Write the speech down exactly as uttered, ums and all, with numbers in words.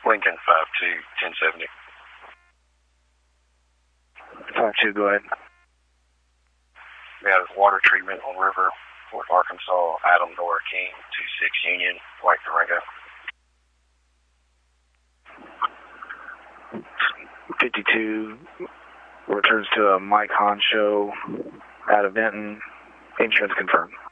Lincoln, five two, ten seventy. five two, go ahead. We have water treatment on River, Fort Arkansas, Adam Nora King, two six Union, White Durango. fifty-two returns to a Mike Hahn show out of Benton. Insurance confirmed.